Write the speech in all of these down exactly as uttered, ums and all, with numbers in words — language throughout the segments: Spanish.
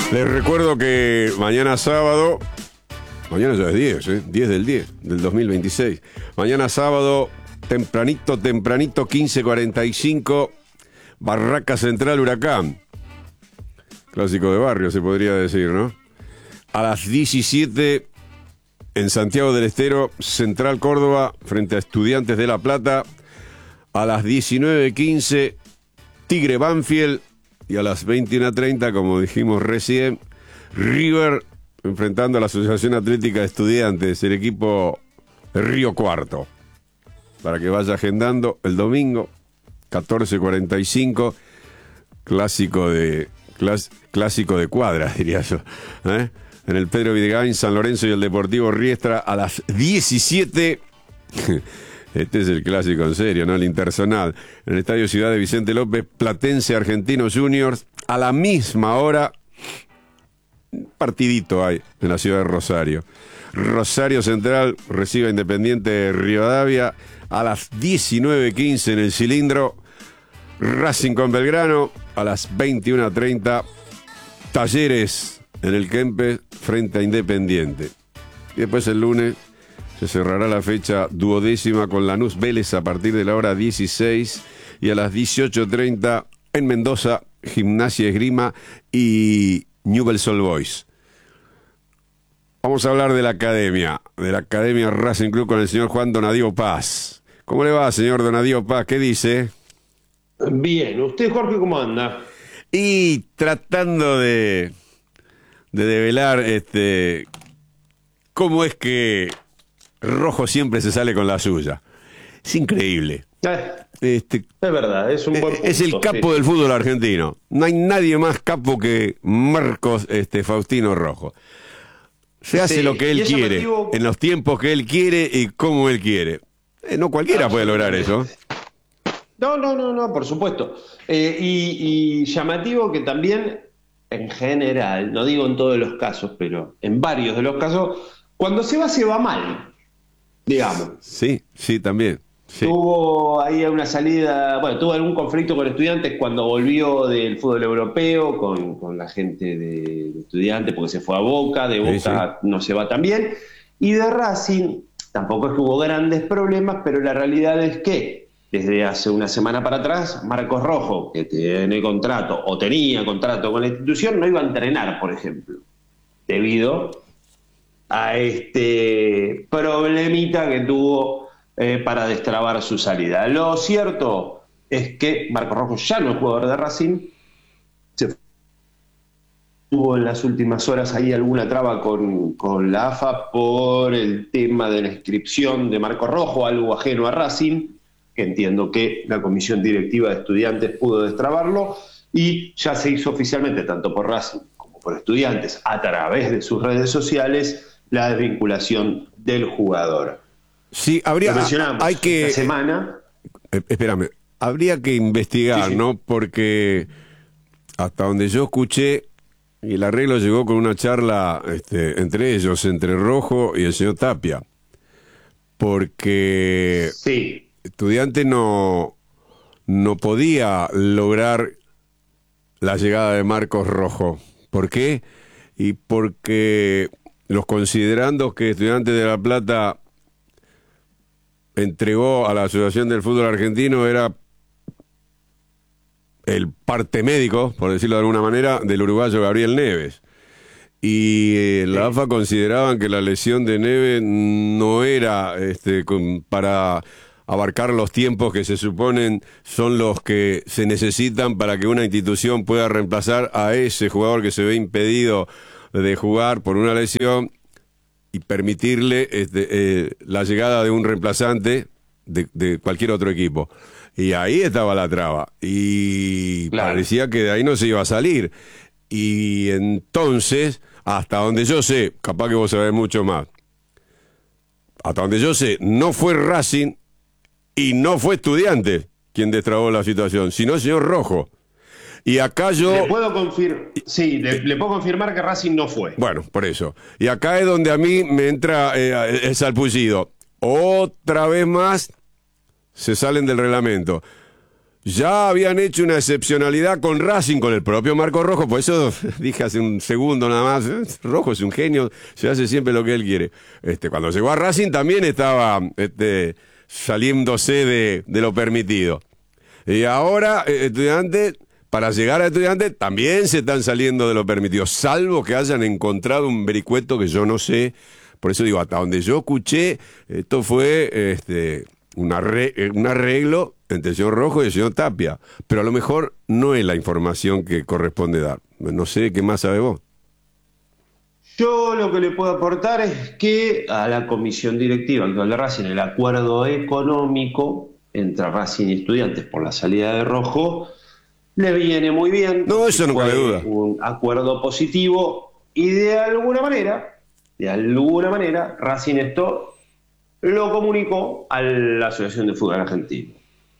Les recuerdo que mañana sábado, mañana ya es diez, ¿eh? diez del diez del dos mil veintiséis. Mañana sábado, tempranito, tempranito, quince cuarenta y cinco, Barraca Central Huracán. Clásico de barrio, se podría decir, ¿no? A las diecisiete, en Santiago del Estero, Central Córdoba, frente a Estudiantes de La Plata. A las diecinueve quince, Tigre Banfield. Y a las veintiuno treinta, como dijimos recién, River enfrentando a la Asociación Atlética de Estudiantes, el equipo de Río Cuarto. Para que vaya agendando el domingo, catorce cuarenta y cinco, clásico de, clás, clásico de cuadras, diría yo. ¿eh? En el Pedro Videgain, San Lorenzo y el Deportivo Riestra a las diecisiete. Este es el clásico en serio, ¿no? El Interzonal. En el Estadio Ciudad de Vicente López, Platense Argentinos Juniors. A la misma hora, un partidito hay en la ciudad de Rosario. Rosario Central recibe a Independiente de Rivadavia. A las diecinueve quince en el Cilindro. Racing con Belgrano. A las veintiuno treinta, Talleres en el Kempes frente a Independiente. Y después el lunes se cerrará la fecha duodécima con Lanús Vélez a partir de la hora dieciséis, y a las dieciocho treinta en Mendoza, Gimnasia Esgrima y Newell's Old Boys. Vamos a hablar de la academia, de la Academia Racing Club con el señor Juan Donadío Paz. ¿Cómo le va, señor Donadío Paz? ¿Qué dice? Bien, ¿usted, Jorge, cómo anda? Y tratando de, de develar este, cómo es que Rojo siempre se sale con la suya. Es increíble. Eh, este, es verdad, es un buen punto. Es el capo sí. del fútbol argentino. No hay nadie más capo que Marcos este, Faustino Rojo. Se hace sí, lo que él quiere, llamativo... en los tiempos que él quiere y como él quiere. Eh, no cualquiera puede lograr eso. No, no, no, no, por supuesto. Eh, y, y llamativo que también, en general, no digo en todos los casos, pero en varios de los casos, cuando se va, se va mal. Digamos. Sí, sí, también. Sí. Tuvo ahí una salida, bueno, tuvo algún conflicto con Estudiantes cuando volvió del fútbol europeo, con, con la gente de, de Estudiantes, porque se fue a Boca, de Boca sí, sí. no se va tan bien. Y de Racing, tampoco es que hubo grandes problemas, pero la realidad es que desde hace una semana para atrás, Marcos Rojo, que tiene contrato, o tenía contrato con la institución, no iba a entrenar, por ejemplo, debido a este problemita que tuvo eh, para destrabar su salida. Lo cierto es que Marcos Rojo ya no es jugador de Racing. Se tuvo en las últimas horas ahí alguna traba con, con la A F A por el tema de la inscripción de Marcos Rojo, algo ajeno a Racing, que entiendo que la comisión directiva de Estudiantes pudo destrabarlo, y ya se hizo oficialmente, tanto por Racing como por Estudiantes, a través de sus redes sociales, la desvinculación del jugador. Sí, habría hay que esta semana. Eh, espérame, habría que investigar, sí, sí. ¿no? Porque hasta donde yo escuché, el arreglo llegó con una charla este, entre ellos, entre Rojo y el señor Tapia. Porque sí. Estudiante no, no podía lograr la llegada de Marcos Rojo. ¿Por qué? Y porque los considerandos que Estudiantes de La Plata entregó a la Asociación del Fútbol Argentino era el parte médico, por decirlo de alguna manera, del uruguayo Gabriel Neves. Y eh, la A F A consideraban que la lesión de Neves no era este, con, para abarcar los tiempos que se suponen son los que se necesitan para que una institución pueda reemplazar a ese jugador que se ve impedido de jugar por una lesión y permitirle este, eh, la llegada de un reemplazante de, de cualquier otro equipo. Y ahí estaba la traba. Y claro, parecía que de ahí no se iba a salir. Y entonces, hasta donde yo sé, capaz que vos sabés mucho más, hasta donde yo sé, no fue Racing y no fue Estudiantes quien destrabó la situación, sino el señor Rojo. Y acá yo... Le puedo confirmar, sí, le, le puedo confirmar que Racing no fue. Bueno, por eso. Y acá es donde a mí me entra eh, el salpullido. Otra vez más se salen del reglamento. ya habían hecho una excepcionalidad con Racing, con el propio Marcos Rojo, por eso dije hace un segundo nada más, ¿eh? Rojo es un genio, se hace siempre lo que él quiere. Este, cuando llegó a Racing también estaba este, saliéndose de, de lo permitido. Y ahora, eh, Estudiantes, para llegar a Estudiantes, también se están saliendo de lo permitido, salvo que hayan encontrado un vericueto que yo no sé. Por eso digo, hasta donde yo escuché, esto fue este, un, arreglo, un arreglo entre el señor Rojo y el señor Tapia. Pero a lo mejor no es la información que corresponde dar. No sé qué más sabe vos. Yo lo que le puedo aportar es que a la comisión directiva actual de Racing, el acuerdo económico entre Racing y Estudiantes por la salida de Rojo le viene muy bien. No, eso no cabe duda. Un acuerdo positivo y de alguna manera, de alguna manera, Racing esto lo comunicó a la Asociación de Fútbol Argentino.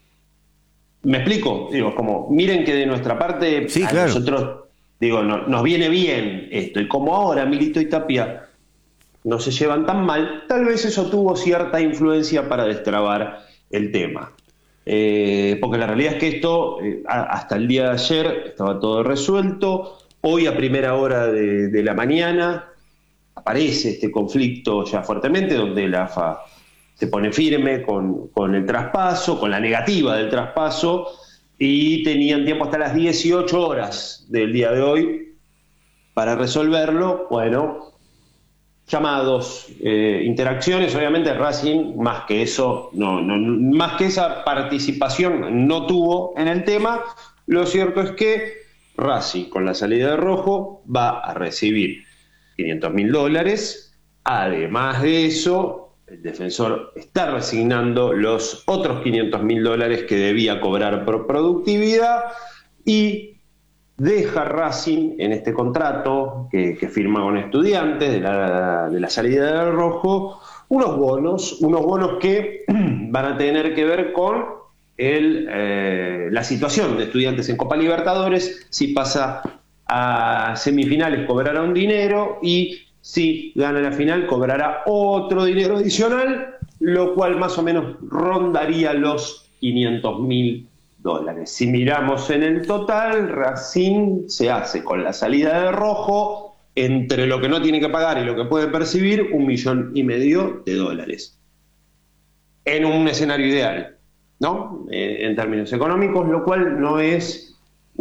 ¿Me explico? Digo, como, miren que de nuestra parte, sí, a claro. nosotros, digo, no, nos viene bien esto. Y como ahora Milito y Tapia no se llevan tan mal, tal vez eso tuvo cierta influencia para destrabar el tema. Eh, porque la realidad es que esto, eh, hasta el día de ayer, estaba todo resuelto. Hoy a primera hora de, de la mañana aparece este conflicto ya fuertemente, donde la A F A se pone firme con, con el traspaso, con la negativa del traspaso, y tenían tiempo hasta las dieciocho horas del día de hoy para resolverlo. Bueno, llamados, eh, interacciones, obviamente Racing, más que eso, no, no, más que esa participación no tuvo en el tema. Lo cierto es que Racing, con la salida de Rojo, va a recibir quinientos mil dólares. Además de eso, el defensor está resignando los otros quinientos mil dólares que debía cobrar por productividad y deja Racing en este contrato que, que firma con Estudiantes de la, de la salida del Rojo unos bonos, unos bonos que van a tener que ver con el, eh, la situación de Estudiantes en Copa Libertadores. Si pasa a semifinales cobrará un dinero y si gana la final cobrará otro dinero adicional, lo cual más o menos rondaría los quinientos mil dólares. Si miramos en el total, Racing se hace con la salida de Rojo, entre lo que no tiene que pagar y lo que puede percibir, un millón y medio de dólares. En un escenario ideal, ¿no? Eh, en términos económicos, lo cual no es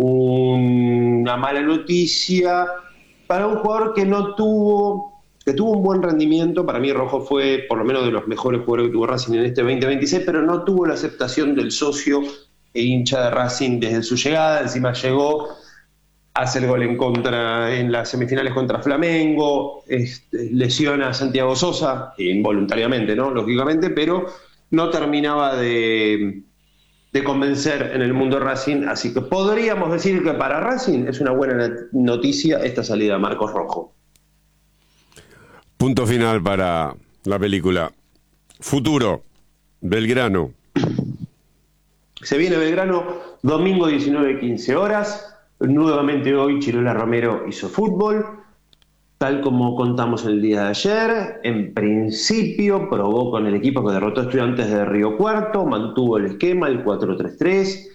una mala noticia para un jugador que no tuvo, que tuvo un buen rendimiento. Para mí Rojo fue por lo menos de los mejores jugadores que tuvo Racing en este veinte veintiséis, pero no tuvo la aceptación del socio e hincha de Racing desde su llegada. Encima llegó, hace el gol en contra en las semifinales contra Flamengo, este, lesiona a Santiago Sosa, involuntariamente, ¿no? Lógicamente, pero no terminaba de, de convencer en el mundo Racing, así que podríamos decir que para Racing es una buena noticia esta salida de Marcos Rojo. Punto final para la película. Futuro, Belgrano. Se viene Belgrano, domingo diecinueve quince horas. Nuevamente hoy Chirola Romero hizo fútbol, tal como contamos el día de ayer. En principio probó con el equipo que derrotó a Estudiantes de Río Cuarto, mantuvo el esquema, el cuatro tres tres,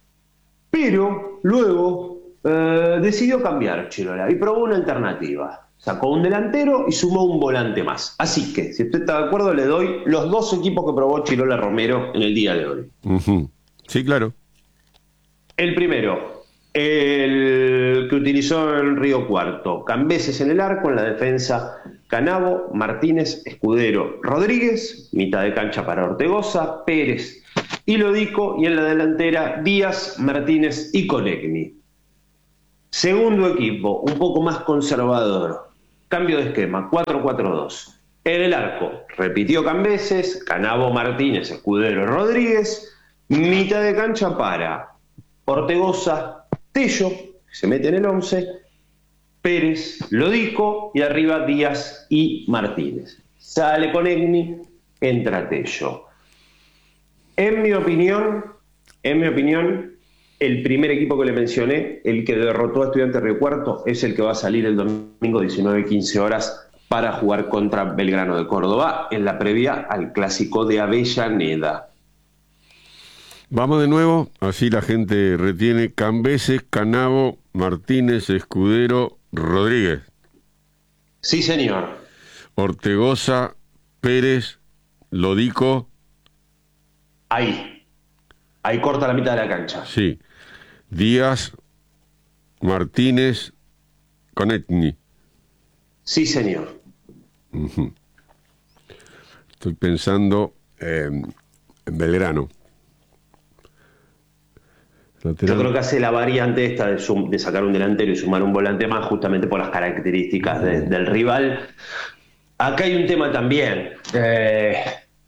pero luego eh, decidió cambiar Chirola y probó una alternativa. Sacó un delantero y sumó un volante más. Así que, si usted está de acuerdo, le doy los dos equipos que probó Chirola Romero en el día de hoy. Uh-huh. Sí, claro. El primero, el que utilizó en Río Cuarto. Cambeses en el arco, en la defensa Canavo, Martínez, Escudero, Rodríguez, mitad de cancha para Ortegoza, Pérez y Lodico, y en la delantera Díaz, Martínez y Conegni. Segundo equipo, un poco más conservador, cambio de esquema, cuatro cuatro dos. En el arco, repitió Cambeses, Canavo, Martínez, Escudero, Rodríguez, mitad de cancha para Ortegoza, Tello, que se mete en el once, Pérez, Lodico, y arriba Díaz y Martínez. Sale Conegni, entra Tello. En mi opinión, en mi opinión, el primer equipo que le mencioné, el que derrotó a Estudiantes Río Cuarto, es el que va a salir el domingo diecinueve quince horas para jugar contra Belgrano de Córdoba en la previa al clásico de Avellaneda. Vamos de nuevo, así la gente retiene. Cambeses, Canavo, Martínez, Escudero, Rodríguez. Sí, señor. Ortegoza, Pérez, Lodico. Ahí. Ahí corta la mitad de la cancha. Sí. Díaz, Martínez, Conetni. Sí, señor. Uh-huh. Estoy pensando eh, en Belgrano. Lateral. Yo creo que hace la variante esta de, sum, de sacar un delantero y sumar un volante más, justamente por las características de, del rival. Acá hay un tema también. Eh,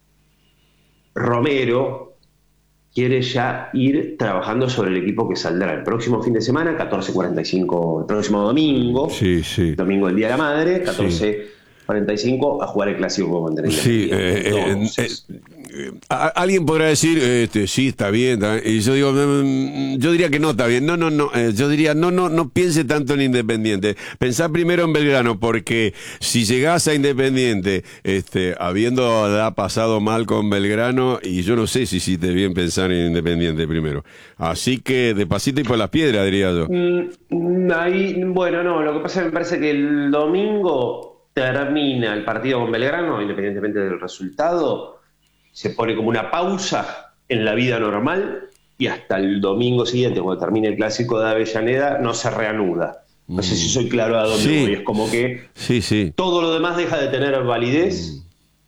Romero quiere ya ir trabajando sobre el equipo que saldrá el próximo fin de semana, catorce cuarenta y cinco, el próximo domingo. Sí, sí. Domingo del Día de la Madre, catorce cuarenta y cinco, a jugar el clásico contra el Sí, eh, eh, eh, eh, alguien podrá decir, este, sí, está bien, está bien. Y yo digo, yo diría que no está bien. No, no, no. Eh, yo diría, no, no, no piense tanto en Independiente. Pensá primero en Belgrano, porque si llegás a Independiente, este, habiendo pasado mal con Belgrano, y yo no sé si hiciste bien pensar en Independiente primero. Así que de pasito y por las piedras, diría yo. Mm, ahí, bueno, no, lo que pasa es que me parece que el domingo termina el partido con Belgrano, independientemente del resultado, se pone como una pausa en la vida normal y hasta el domingo siguiente, cuando termine el clásico de Avellaneda, no se reanuda. No sé si soy claro a dónde sí. voy. Es como que sí, sí. todo lo demás deja de tener validez.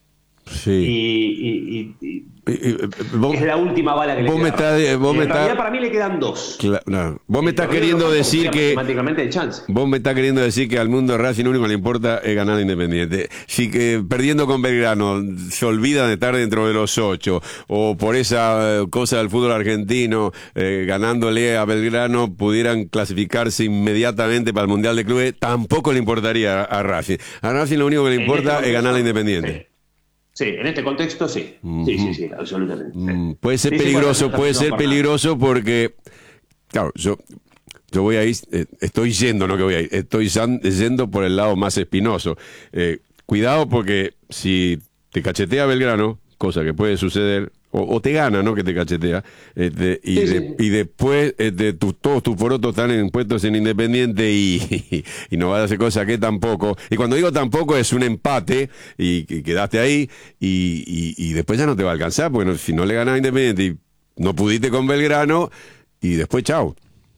Sí. Y, y, y, y vos, es la última bala que le queda. Está, vos en me realidad está, para mí le quedan dos. Claro, no. Vos me estás queriendo decir que matemáticamente de chance. Vos me estás queriendo decir que al mundo Racing lo único que le importa es ganar a Independiente. Si que perdiendo con Belgrano se olvida de estar dentro de los ocho, o por esa cosa del fútbol argentino, eh, ganándole a Belgrano pudieran clasificarse inmediatamente para el Mundial de Clubes, tampoco le importaría a Racing. A Racing lo único que le importa este es ganar a Independiente. Sí. Sí, en este contexto sí. Uh-huh. Sí, sí, sí, absolutamente. Mm, puede ser sí, peligroso, sí, puede ser peligroso porque, claro, yo, yo voy a ir, eh, estoy yendo, no que voy a ir, estoy yendo por el lado más espinoso. Eh, cuidado porque si te cachetea Belgrano, cosa que puede suceder, o, o te gana, ¿no? Que te cachetea, este, y, sí, de, sí. y después este, tu, todos tus porotos están en, puestos en Independiente y, y, y no vas a hacer cosas que tampoco. Y cuando digo tampoco es un empate y, y quedaste ahí y, y, y después ya no te va a alcanzar, porque no, si no le ganás a Independiente y no pudiste con Belgrano y después chau.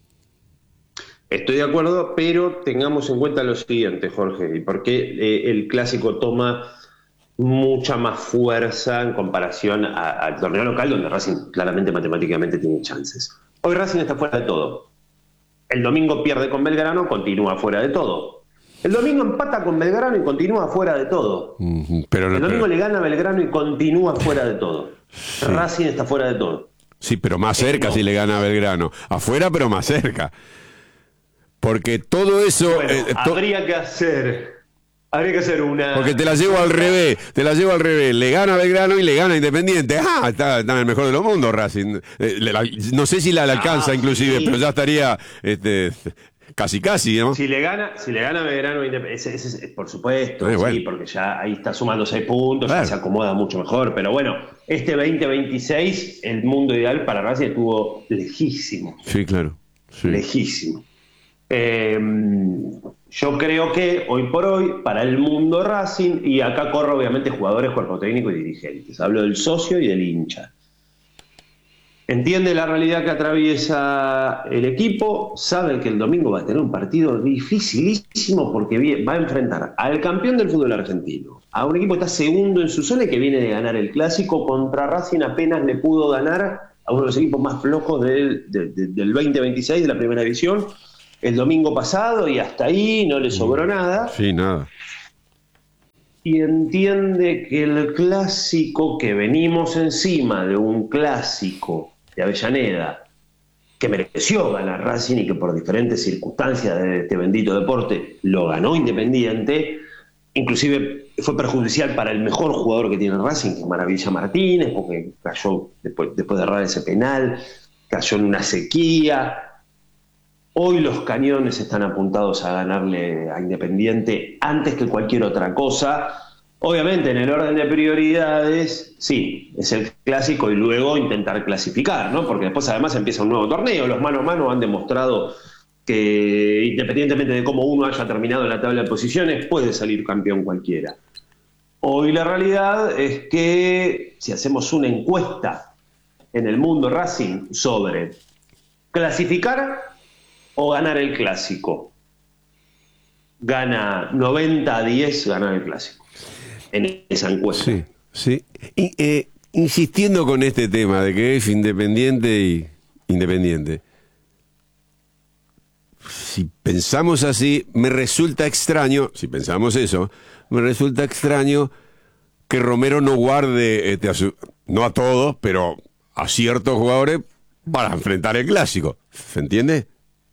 Estoy de acuerdo, pero tengamos en cuenta lo siguiente, Jorge, y por qué eh, el clásico toma mucha más fuerza en comparación al torneo local, donde Racing claramente matemáticamente tiene chances. Hoy Racing está fuera de todo. El domingo pierde con Belgrano, continúa fuera de todo. El domingo empata con Belgrano y continúa fuera de todo. Uh-huh, pero no, el domingo pero... le gana a Belgrano y continúa fuera de todo. Sí. Racing está fuera de todo. Sí, pero más cerca no. Si le gana a Belgrano. Afuera, pero más cerca. Porque todo eso... Bueno, eh, to... habría que hacer... Habría que hacer una... Porque te la llevo al revés, te la llevo al revés. Le gana Belgrano y le gana Independiente. ¡Ah! Está, está en el mejor de los mundos, Racing. Eh, la, no sé si la, la alcanza, ah, inclusive, sí. Pero ya estaría este, casi, casi, ¿no? Si le gana, si le gana Belgrano Independiente, ese, ese, por supuesto, eh, bueno. Sí, porque ya ahí está sumando seis puntos, claro. Ya se acomoda mucho mejor. Pero bueno, este veinte veintiséis, el mundo ideal para Racing estuvo lejísimo. Sí, claro. Sí. Lejísimo. Eh, yo creo que hoy por hoy, para el mundo Racing, y acá corro obviamente jugadores, cuerpo técnico y dirigentes, hablo del socio y del hincha, entiende la realidad que atraviesa el equipo, sabe que el domingo va a tener un partido dificilísimo porque va a enfrentar al campeón del fútbol argentino, a un equipo que está segundo en su zona y que viene de ganar el clásico. Contra Racing apenas le pudo ganar a uno de los equipos más flojos del, del, del veinte veintiséis de la primera división el domingo pasado, y hasta ahí no le sobró nada. Sí, nada. Y entiende que el clásico, que venimos encima de un clásico de Avellaneda que mereció ganar Racing y que por diferentes circunstancias de este bendito deporte lo ganó Independiente, inclusive fue perjudicial para el mejor jugador que tiene Racing, que es Maravilla Martínez, porque cayó después, después de errar ese penal, cayó en una sequía. Hoy los cañones están apuntados a ganarle a Independiente antes que cualquier otra cosa, Obviamente, en el orden de prioridades, sí, es el clásico y luego intentar clasificar, ¿no? Porque después además empieza un nuevo torneo. Los mano a mano han demostrado que, independientemente de cómo uno haya terminado en la tabla de posiciones, puede salir campeón cualquiera. Hoy la realidad es que si hacemos una encuesta en el mundo Racing sobre clasificar o ganar el clásico, gana noventa a diez ganar el clásico en esa encuesta. Sí, sí. Y, eh, insistiendo con este tema de que es independiente y independiente, si pensamos así, me resulta extraño, si pensamos eso, me resulta extraño que Romero no guarde, este, a su, no a todos, pero a ciertos jugadores para enfrentar el clásico. ¿Se entiende?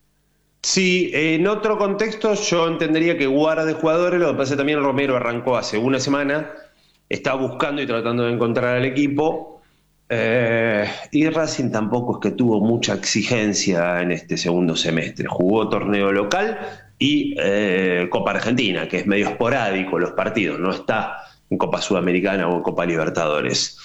Sí, en otro contexto yo entendería que guarde jugadores, lo que pasa es que también Romero arrancó hace una semana, está buscando y tratando de encontrar al equipo, eh, y Racing tampoco es que tuvo mucha exigencia en este segundo semestre, jugó torneo local y eh, Copa Argentina, que es medio esporádico los partidos, no está en Copa Sudamericana o en Copa Libertadores.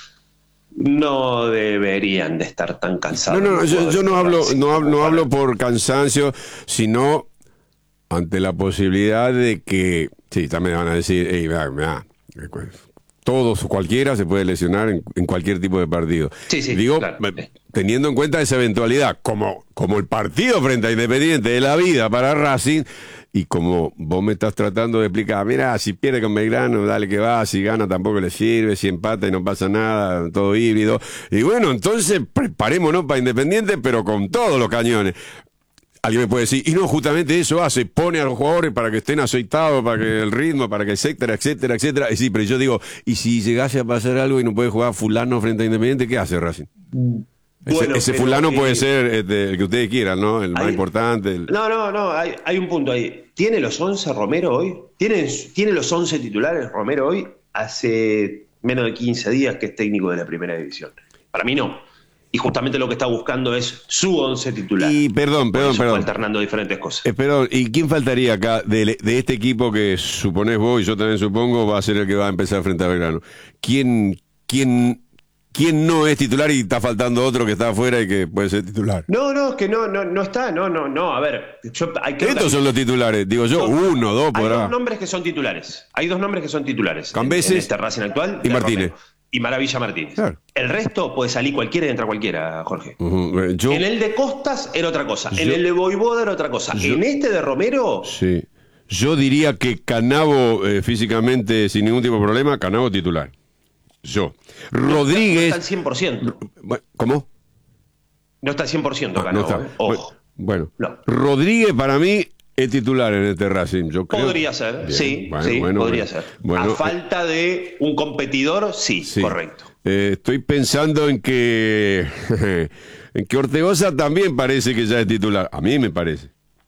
No deberían de estar tan cansados. No, no, no yo, yo no hablo, no hablo, no hablo por cansancio, sino ante la posibilidad de que, sí, también van a decir, hey, mira, mira, todos o cualquiera se puede lesionar en, en cualquier tipo de partido. Sí, sí, Digo, claro. teniendo en cuenta esa eventualidad, como, como el partido frente a Independiente de la vida para Racing, y como vos me estás tratando de explicar, mira, si pierde con Belgrano, dale que va, si gana tampoco le sirve, si empata y no pasa nada, todo híbrido. Y bueno, entonces preparémonos para Independiente, pero con todos los cañones. Alguien me puede decir, y no, justamente eso hace, pone a los jugadores para que estén aceitados, para que el ritmo, para que etcétera, etcétera, etcétera. Y sí, pero yo digo, ¿y si llegase a pasar algo y no puede jugar fulano frente a Independiente, qué hace Racing? Bueno, ese ese fulano pero, puede eh, ser este, el que ustedes quieran, ¿no? El hay, más importante. El... No, no, no, hay, hay un punto ahí. ¿Tiene los once Romero hoy? ¿Tiene, ¿Tiene los once titulares Romero hoy? Hace menos de quince días que es técnico de la primera división. Para mí no. Y justamente lo que está buscando es su once titular. Y perdón, perdón, perdón. Alternando diferentes cosas. Eh, perdón, ¿y quién faltaría acá de, de este equipo que suponés vos y yo también supongo va a ser el que va a empezar frente a Belgrano? ¿Quién, quién... ¿Quién no es titular y está faltando otro que está afuera y que puede ser titular? No, no, es que no, no, no está, no, no, no, a ver. Yo, hay que Estos son los titulares, digo yo, no, uno, dos, por ahí. Hay dos nombres que son titulares, hay dos nombres que son titulares. Cambeses en, en este Racing actual. Y Martínez. Romero, y Maravilla Martínez. Claro. El resto puede salir cualquiera y entra cualquiera, Jorge. Uh-huh. Yo, en el de Costas era otra cosa, yo, en el de Voivoda era otra cosa. Yo, en este de Romero... Sí, yo diría que Canavo eh, físicamente sin ningún tipo de problema, Canavo titular. Yo. Rodríguez... No está al cien por ciento. ¿Cómo? No está al cien por ciento, ah, Canavo, no está. ¿eh? Ojo. Bueno, no. Rodríguez para mí es titular en este Racing. Yo creo. Podría ser, Bien. sí, bueno, sí, bueno, podría bueno. ser. Bueno, a falta de un competidor, sí, sí. correcto. Eh, estoy pensando en que... en que Ortegoza también parece que ya es titular. A mí me parece.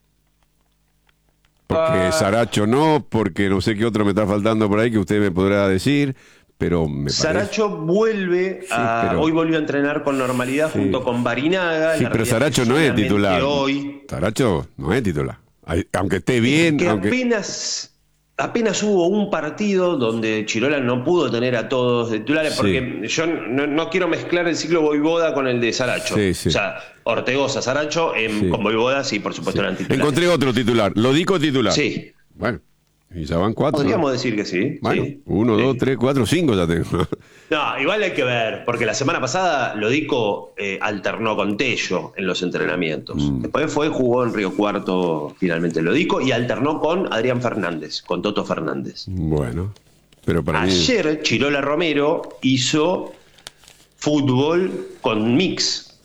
Porque uh... Saracho no, porque no sé qué otro me está faltando por ahí que usted me podrá decir... Pero me Saracho parece... vuelve sí, a... pero... hoy volvió a entrenar con normalidad sí. junto con Barinaga. Sí, pero Saracho no es titular. Hoy... Saracho no es titular. Aunque esté bien. Que aunque... apenas, apenas hubo un partido donde Chirola no pudo tener a todos de titulares, sí. porque yo no, no quiero mezclar el ciclo Voivoda con el de Saracho. Sí, sí. O sea, Ortegoza, Saracho, en, sí. con Voivoda, sí, por supuesto, sí. eran titulares. Encontré otro titular, Lodico titular. Sí. Bueno. Y ya van cuatro. Podríamos ¿no? decir que sí. Bueno, sí. uno, sí. dos, tres, cuatro, cinco ya tengo. No, igual hay que ver, porque la semana pasada Lodico eh, alternó con Tello en los entrenamientos. Mm. Después fue, jugó en Río Cuarto finalmente Lodico y alternó con Adrián Fernández, con Toto Fernández. Bueno, pero para Ayer mí... Chirola Romero hizo fútbol con mix.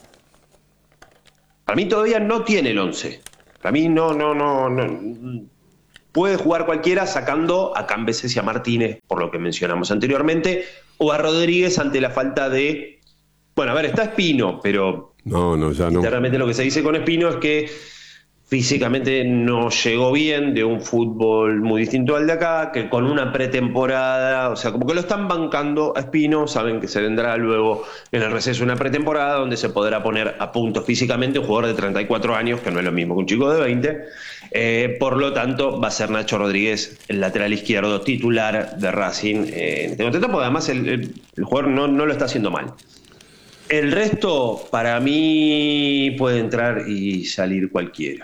Para mí todavía no tiene el once. Para mí no, no, no, no. Puede jugar cualquiera sacando a Cambeses y a Martínez, por lo que mencionamos anteriormente, o a Rodríguez ante la falta de... Bueno, a ver, está Espino, pero... No, no, ya no. Literalmente lo que se dice con Espino es que físicamente no llegó bien, de un fútbol muy distinto al de acá, que con una pretemporada, o sea, como que lo están bancando a Espino, saben que se vendrá luego en el receso una pretemporada donde se podrá poner a punto físicamente un jugador de treinta y cuatro años, que no es lo mismo que un chico de veinte, eh, por lo tanto va a ser Nacho Rodríguez el lateral izquierdo titular de Racing eh, en este momento, porque además el, el, el jugador no, no lo está haciendo mal. El resto, para mí, puede entrar y salir cualquiera.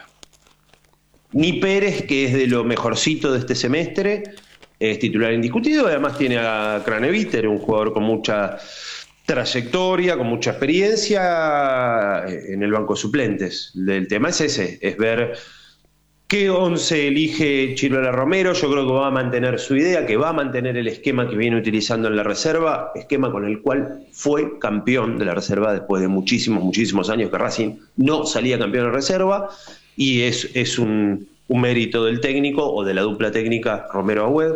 Ni Pérez, que es de lo mejorcito de este semestre, es titular indiscutido, además tiene a Craneviter, un jugador con mucha trayectoria, con mucha experiencia en el banco de suplentes. El tema es ese, es ver qué once elige Chirola Romero. Yo creo que va a mantener su idea, que va a mantener el esquema que viene utilizando en la reserva, esquema con el cual fue campeón de la reserva después de muchísimos, muchísimos años que Racing no salía campeón de reserva. Y es, es un, un mérito del técnico o de la dupla técnica Romero-Agüed.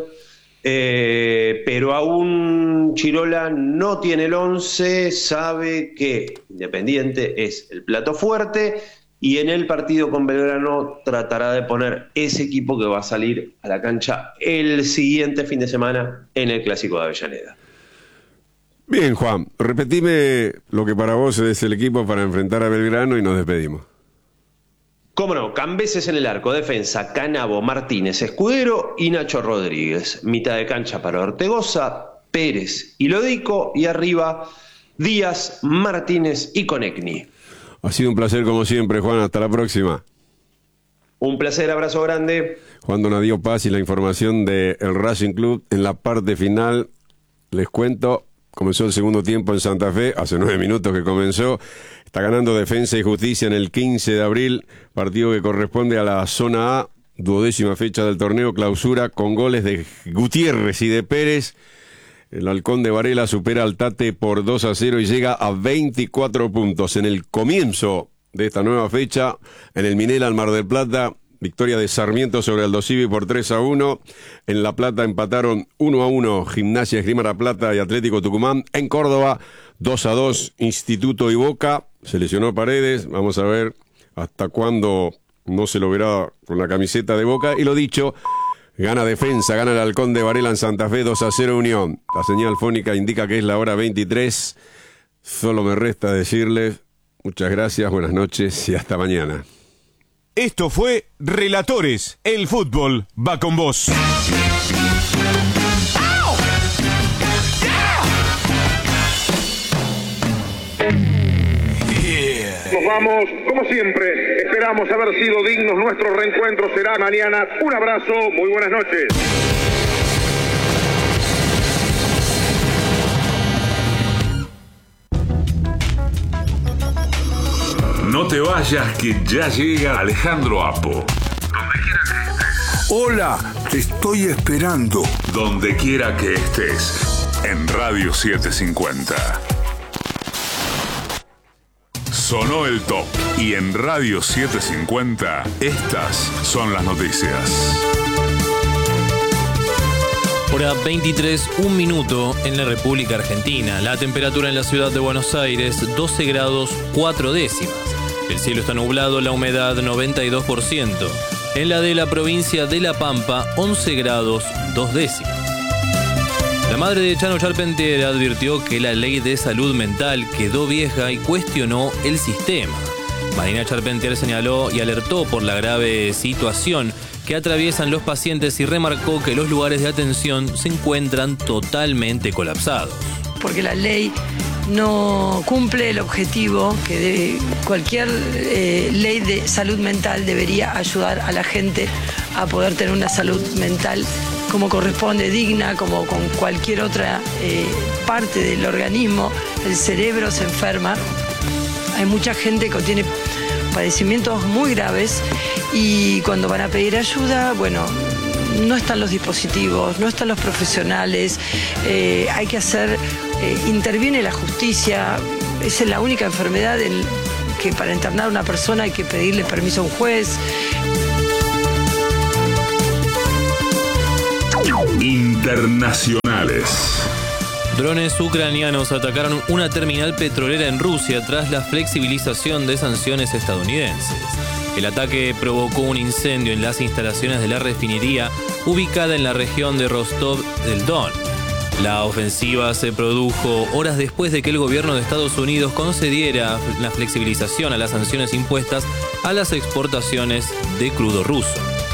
Eh, pero aún Chirola no tiene el once, sabe que Independiente es el plato fuerte y en el partido con Belgrano tratará de poner ese equipo que va a salir a la cancha el siguiente fin de semana en el Clásico de Avellaneda. Bien, Juan, repetime lo que para vos es el equipo para enfrentar a Belgrano y nos despedimos. Cómo no, Cambeses en el arco, defensa, Canabo, Martínez, Escudero y Nacho Rodríguez. Mitad de cancha para Ortegoza, Pérez y Lodico, y arriba Díaz, Martínez y Conecni. Ha sido un placer como siempre, Juan, hasta la próxima. Un placer, abrazo grande. Juan Donadio Paz y la información del Racing Club en la parte final. Les cuento, comenzó el segundo tiempo en Santa Fe, hace nueve minutos que comenzó. Está ganando Defensa y Justicia en el quince de abril, partido que corresponde a la zona A, duodécima fecha del torneo clausura, con goles de Gutiérrez y de Pérez. El Halcón de Varela supera al Tate por dos a cero y llega a veinticuatro puntos. En el comienzo de esta nueva fecha, en el Minela, al Mar del Plata, victoria de Sarmiento sobre Aldo Civi por tres a uno. En La Plata empataron uno a uno Gimnasia Esgrima La Plata y Atlético Tucumán. En Córdoba, dos a dos Instituto y Boca. Se lesionó Paredes. Vamos a ver hasta cuándo no se lo verá con la camiseta de Boca. Y lo dicho, gana Defensa, gana el Halcón de Varela en Santa Fe, dos a cero Unión. La señal fónica indica que es la hora veintitrés. Solo me resta decirles muchas gracias, buenas noches y hasta mañana. Esto fue Relatores, el fútbol va con vos. Nos vamos, como siempre, esperamos haber sido dignos. Nuestro reencuentro será mañana. Un abrazo, muy buenas noches. No te vayas, que ya llega Alejandro Apo. Hola, te estoy esperando. Donde quiera que estés, en Radio setecientos cincuenta. Sonó el top. Y en Radio setecientos cincuenta, estas son las noticias. Hora veintitrés, un minuto en la República Argentina. La temperatura en la ciudad de Buenos Aires, doce grados, cuatro décimas. El cielo está nublado, la humedad noventa y dos por ciento. En la de la provincia de La Pampa, once grados, dos décimas. La madre de Chano Charpentier advirtió que la ley de salud mental quedó vieja y cuestionó el sistema. Marina Charpentier señaló y alertó por la grave situación que atraviesan los pacientes y remarcó que los lugares de atención se encuentran totalmente colapsados. Porque la ley no cumple el objetivo que de cualquier eh, ley de salud mental debería ayudar a la gente a poder tener una salud mental como corresponde, digna, como con cualquier otra eh, parte del organismo. El cerebro se enferma. Hay mucha gente que tiene padecimientos muy graves y cuando van a pedir ayuda, bueno, no están los dispositivos, no están los profesionales, eh, hay que hacer, eh, interviene la justicia. Esa es la única enfermedad en que para internar a una persona hay que pedirle permiso a un juez. Internacionales. Drones ucranianos atacaron una terminal petrolera en Rusia tras la flexibilización de sanciones estadounidenses. El ataque provocó un incendio en las instalaciones de la refinería ubicada en la región de Rostov del Don. La ofensiva se produjo horas después de que el gobierno de Estados Unidos concediera la flexibilización a las sanciones impuestas a las exportaciones de crudo ruso.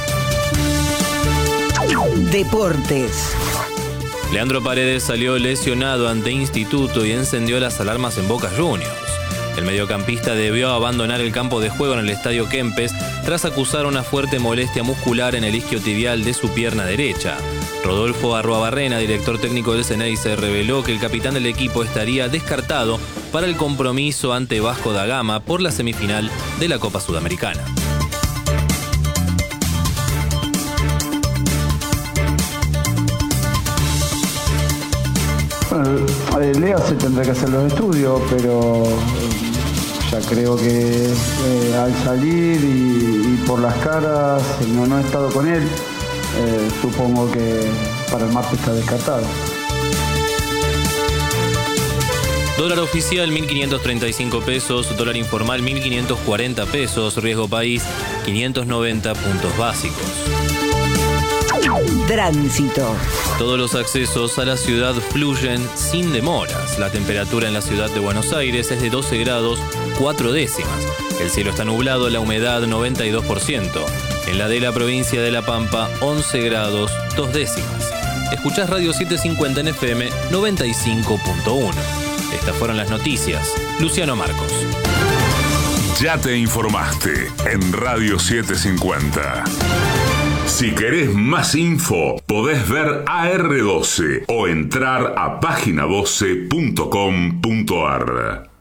Deportes. Leandro Paredes salió lesionado ante Instituto y encendió las alarmas en Boca Juniors. El mediocampista debió abandonar el campo de juego en el Estadio Kempes tras acusar una fuerte molestia muscular en el isquiotibial de su pierna derecha. Rodolfo Arruabarrena, director técnico del Ceneice, reveló que el capitán del equipo estaría descartado para el compromiso ante Vasco da Gama por la semifinal de la Copa Sudamericana. Bueno, Lea se tendrá que hacer los estudios, pero ya creo que eh, al salir y, y por las caras, no, no he estado con él, eh, supongo que para el martes está descartado. Dólar oficial mil quinientos treinta y cinco pesos, dólar informal mil quinientos cuarenta pesos, riesgo país quinientos noventa puntos básicos. Tránsito. Todos los accesos a la ciudad fluyen sin demoras. La temperatura en la ciudad de Buenos Aires es de doce grados cuatro décimas. El cielo está nublado, la humedad noventa y dos por ciento. En la de la provincia de La Pampa, once grados dos décimas. Escuchás Radio setecientos cincuenta en F M noventa y cinco punto uno. Estas fueron las noticias. Luciano Marcos. Ya te informaste en Radio setecientos cincuenta. Si querés más info, podés ver A R doce o entrar a página doce punto com punto ar.